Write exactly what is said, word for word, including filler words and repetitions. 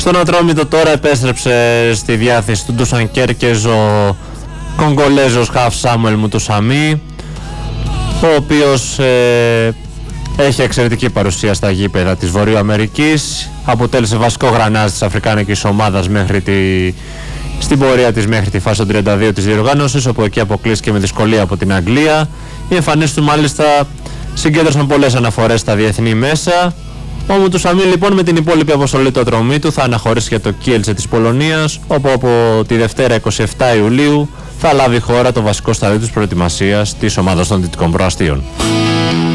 Στον Ατρόμητο τώρα επέστρεψε στη διάθεση του Ντούσαν Κέρκεζ ο Κογκολέζος Χαφ Σάμουελ Μουτουσαμί, ο οποίος ε, έχει εξαιρετική παρουσία στα γήπεδα της Βορείου Αμερικής, αποτέλεσε βασικό γρανάζ της αφρικάνικης ομάδας μέχρι τη, στην πορεία της μέχρι τη φάση των τριάντα δύο της διοργάνωσης, όπου εκεί αποκλείστηκε με δυσκολία από την Αγγλία. Οι εμφανίσεις του μάλιστα συγκέντρωσαν πολλές αναφορές στα διεθνή μέσα. Ο Μουτουσαμί λοιπόν με την υπόλοιπη αποστολή του Ατρομήτου θα αναχωρήσει για το Κίελτσε της Πολωνίας, όπου από τη Δευτέρα εικοστή εβδόμη Ιουλίου θα λάβει χώρα το βασικό στάδιο της προετοιμασίας της ομάδας των Δυτικών Προαστίων.